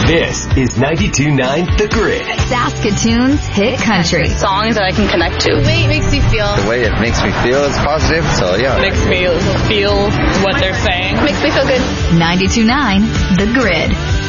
This is 92.9 The Grid. Saskatoon's hit country. Songs that I can connect to. The way it makes me feel. The way it makes me feel is positive, so yeah. Makes me feel what they're saying. Makes me feel good. 92.9 The Grid.